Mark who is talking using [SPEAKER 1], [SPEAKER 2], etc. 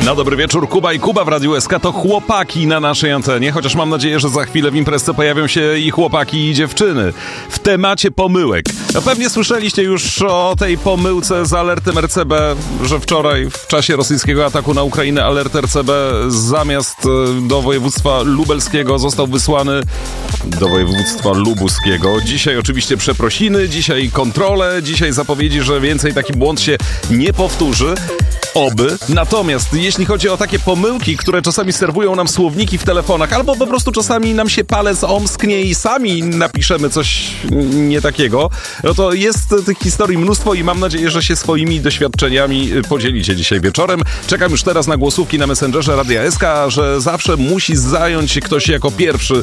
[SPEAKER 1] No dobry wieczór, Kuba i Kuba w Radiu SK to chłopaki na naszej antenie, chociaż mam nadzieję, że za chwilę w imprezce pojawią się i chłopaki i dziewczyny. W temacie pomyłek. No pewnie słyszeliście już o tej pomyłce z alertem RCB, że wczoraj w czasie rosyjskiego ataku na Ukrainę alert RCB zamiast do województwa lubelskiego został wysłany do województwa lubuskiego. Dzisiaj oczywiście przeprosiny, dzisiaj kontrole, dzisiaj zapowiedzi, że więcej taki błąd się nie powtórzy. Oby. Natomiast jeśli chodzi o takie pomyłki, które czasami serwują nam słowniki w telefonach, albo po prostu czasami nam się palec omsknie i sami napiszemy coś nie takiego, no to jest tych historii mnóstwo i mam nadzieję, że się swoimi doświadczeniami podzielicie dzisiaj wieczorem. Czekam już teraz na głosówki na Messengerze Radia SK, że zawsze musi zająć się ktoś jako pierwszy